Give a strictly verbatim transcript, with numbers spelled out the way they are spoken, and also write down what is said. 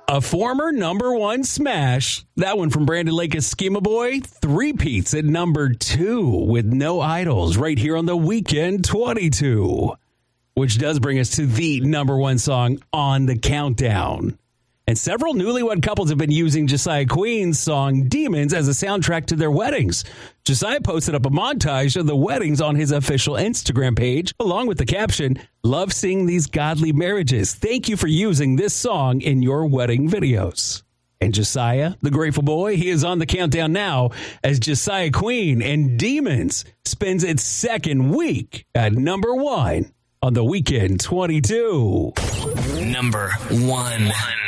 A former number one smash. That one from Brandon Lake Schema Boy. Three peats at number two with No Idols right here on the Weekend twenty-two. Which does bring us to the number one song on the countdown. And several newlywed couples have been using Josiah Queen's song Demons as a soundtrack to their weddings. Josiah posted up a montage of the weddings on his official Instagram page, along with the caption, "Love seeing these godly marriages. Thank you for using this song in your wedding videos." And Josiah, the Grateful Boy, he is on the countdown now as Josiah Queen and Demons spends its second week at number one on the Weekend twenty-two. Number one.